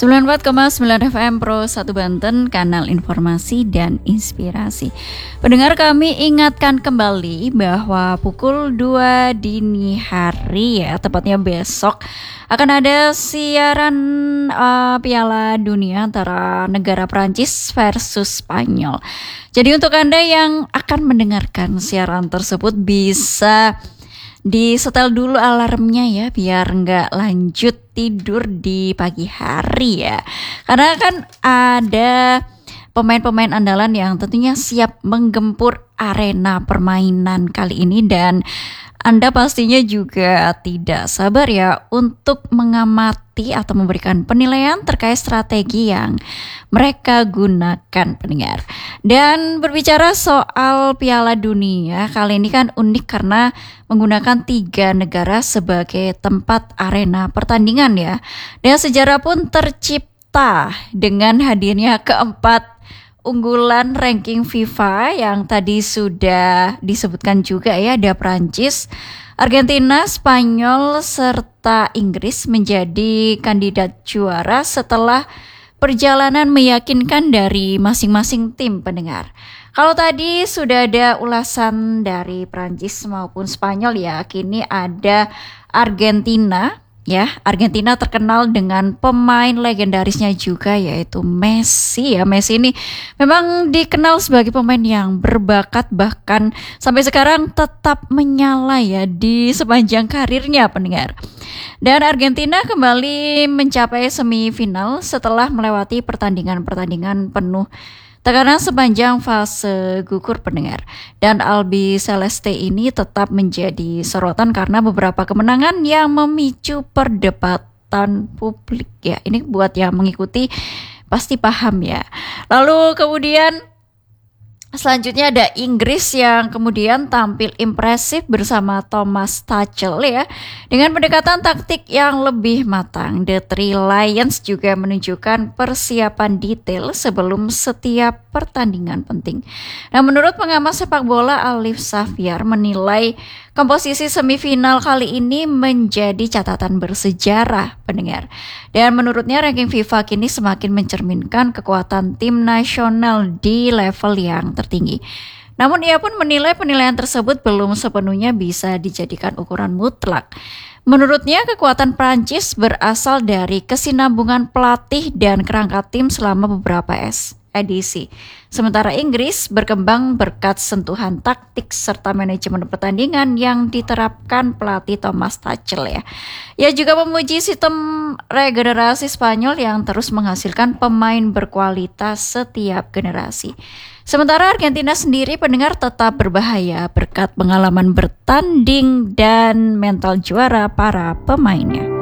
94,9 FM Pro 1 Banten, kanal informasi dan inspirasi. Pendengar, kami ingatkan kembali bahwa pukul 2 dini hari ya, tepatnya besok akan ada siaran Piala Dunia antara negara Prancis versus Spanyol. Jadi untuk Anda yang akan mendengarkan siaran tersebut bisa disetel dulu alarmnya ya, biar nggak lanjut tidur di pagi hari ya. Karena kan ada pemain-pemain andalan yang tentunya siap menggempur arena permainan kali ini, dan Anda pastinya juga tidak sabar ya untuk mengamati atau memberikan penilaian terkait strategi yang mereka gunakan, pendengar. Dan berbicara soal Piala Dunia, kali ini kan unik karena menggunakan 3 negara sebagai tempat arena pertandingan ya. Dan sejarah pun tercipta dengan hadirnya keempat unggulan ranking FIFA yang tadi sudah disebutkan juga ya, ada Prancis, Argentina, Spanyol, serta Inggris menjadi kandidat juara setelah perjalanan meyakinkan dari masing-masing tim, pendengar. Kalau tadi sudah ada ulasan dari Prancis maupun Spanyol ya, kini ada Argentina. Ya, Argentina terkenal dengan pemain legendarisnya juga yaitu Messi ya. Messi ini memang dikenal sebagai pemain yang berbakat, bahkan sampai sekarang tetap menyala ya di sepanjang karirnya, pendengar. Dan Argentina kembali mencapai semifinal setelah melewati pertandingan-pertandingan penuh tekanan sepanjang fase gugur, pendengar. Dan Albi Celeste ini tetap menjadi sorotan karena beberapa kemenangan yang memicu perdebatan publik ya. Ini buat yang mengikuti pasti paham ya. Lalu kemudian selanjutnya ada Inggris yang kemudian tampil impresif bersama Thomas Tuchel ya, dengan pendekatan taktik yang lebih matang. The Three Lions juga menunjukkan persiapan detail sebelum setiap pertandingan penting. Nah, menurut pengamat sepak bola Alif Safyar menilai komposisi semifinal kali ini menjadi catatan bersejarah, pendengar. Dan menurutnya ranking FIFA kini semakin mencerminkan kekuatan tim nasional di level yang tertinggi. Namun ia pun menilai penilaian tersebut belum sepenuhnya bisa dijadikan ukuran mutlak. Menurutnya kekuatan Prancis berasal dari kesinambungan pelatih dan kerangka tim selama beberapa edisi. Sementara Inggris berkembang berkat sentuhan taktik serta manajemen pertandingan yang diterapkan pelatih Thomas Tuchel ya. Ia juga memuji sistem regenerasi Spanyol yang terus menghasilkan pemain berkualitas setiap generasi. Sementara Argentina sendiri, pendengar, tetap berbahaya berkat pengalaman bertanding dan mental juara para pemainnya.